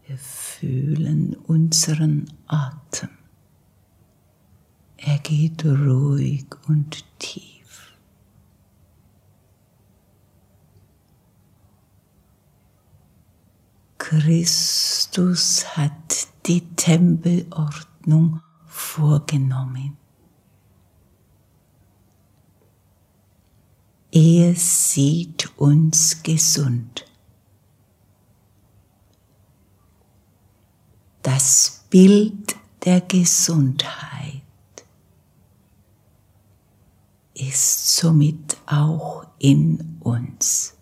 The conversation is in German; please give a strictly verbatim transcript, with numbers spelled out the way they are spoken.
Wir fühlen unseren Atem. Er geht ruhig und tief. Christus hat die Tempelordnung vorgenommen. Er sieht uns gesund. Das Bild der Gesundheit ist somit auch in uns.